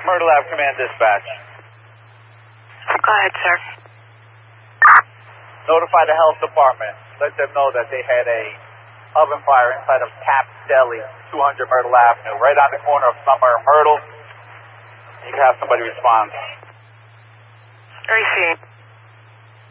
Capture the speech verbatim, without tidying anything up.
Myrtle Ave Command Dispatch. Go ahead, sir. Notify the health department. Let them know that they had a oven fire inside of Tap Deli, two hundred Myrtle Avenue, right on the corner of Summer and Myrtle. You can have somebody respond. Receive.